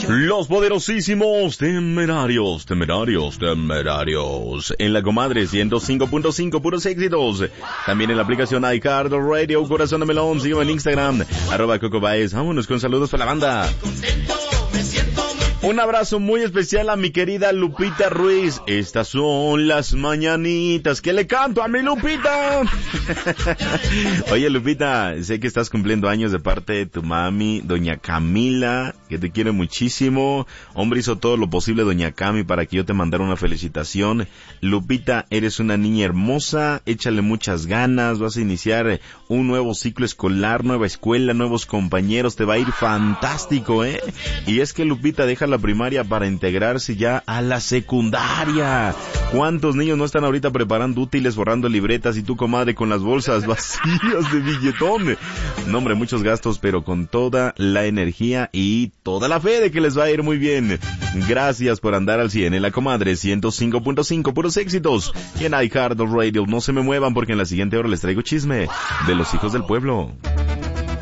Los poderosísimos Temerarios. En la comadre 105.5, puros éxitos. También en la aplicación iHeartRadio, Corazón de Melón. Sígueme en Instagram, @CocoBaez. Vámonos con saludos para la banda. Un abrazo muy especial a mi querida Lupita Ruiz. Estas son las mañanitas que le canto a mi Lupita. Oye, Lupita, sé que estás cumpliendo años de parte de tu mami, doña Camila, que te quiere muchísimo. Hombre, hizo todo lo posible doña Cami para que yo te mandara una felicitación. Lupita, eres una niña hermosa, échale muchas ganas, vas a iniciar un nuevo ciclo escolar, nueva escuela, nuevos compañeros, te va a ir fantástico, ¿eh? Y es que Lupita deja la primaria para integrarse ya a la secundaria. ¿Cuántos niños no están ahorita preparando útiles, borrando libretas, y tú, comadre, con las bolsas vacías de billetón? No, hombre, muchos gastos, pero con toda la energía y toda la fe de que les va a ir muy bien. Gracias por andar al 100 en la comadre 105.5, puros éxitos. Y en iHeartRadio, no se me muevan porque en la siguiente hora les traigo chisme de los hijos del pueblo.